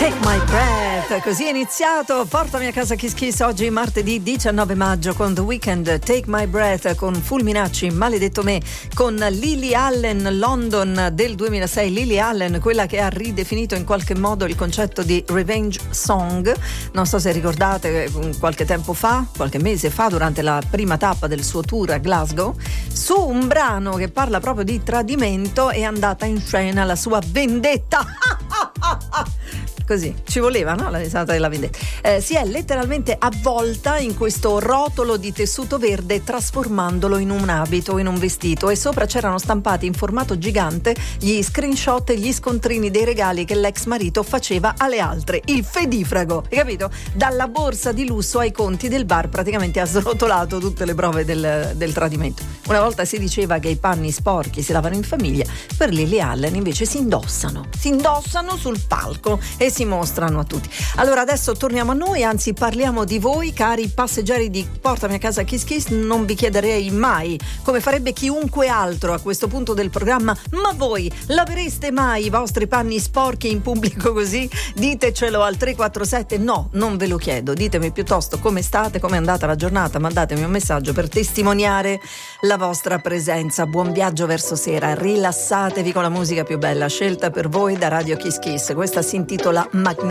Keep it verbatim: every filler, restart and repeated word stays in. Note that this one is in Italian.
Take My Breath, così è iniziato Portami a casa Kiss Kiss oggi martedì diciannove maggio con The Weeknd. Take My Breath con Fulminacci, Maledetto Me, con Lily Allen, London del duemilasei. Lily Allen, quella che ha ridefinito in qualche modo il concetto di revenge song. Non so se ricordate, qualche tempo fa, qualche mese fa, durante la prima tappa del suo tour a Glasgow, su un brano che parla proprio di tradimento è andata in scena la sua vendetta. Così ci voleva, no? La risata della vendetta. Eh, si è letteralmente avvolta in questo rotolo di tessuto verde, trasformandolo in un abito, in un vestito, e sopra c'erano stampati in formato gigante gli screenshot e gli scontrini dei regali che l'ex marito faceva alle altre. Il fedifrago, hai capito? Dalla borsa di lusso ai conti del bar praticamente ha srotolato tutte le prove del, del tradimento. Una volta si diceva che i panni sporchi si lavano in famiglia, per Lily Allen invece si indossano, si indossano sul palco e si mostrano a tutti. Allora adesso torniamo a noi, anzi parliamo di voi, cari passeggeri di Portami a casa Kiss Kiss. Non vi chiederei mai, come farebbe chiunque altro a questo punto del programma, ma voi lavereste mai i vostri panni sporchi in pubblico così? Ditecelo al tre quattro sette. No, non ve lo chiedo, ditemi piuttosto come state, come è andata la giornata, mandatemi un messaggio per testimoniare la vostra presenza. Buon viaggio verso sera, rilassatevi con la musica più bella scelta per voi da Radio Kiss Kiss. Questa si intitola Magnetic.